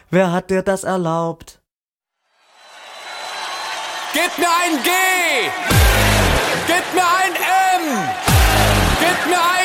Wer hat dir das erlaubt? Gib mir ein G! Gib mir ein M! Gib mir ein